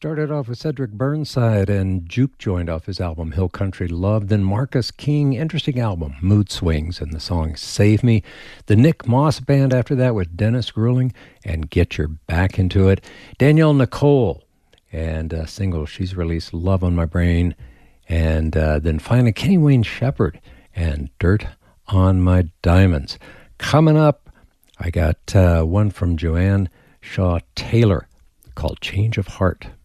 Started off with Cedric Burnside and Juke joined off his album Hill Country Love. Then Marcus King, interesting album, Mood Swings, and the song Save Me. The Nick Moss Band after that with Dennis Grueling and Get Your Back Into It. Danielle Nicole and a single she's released, Love on My Brain. And then finally Kenny Wayne Shepherd and Dirt on My Diamonds. Coming up, I got one from Joanne Shaw Taylor called Change of Heart.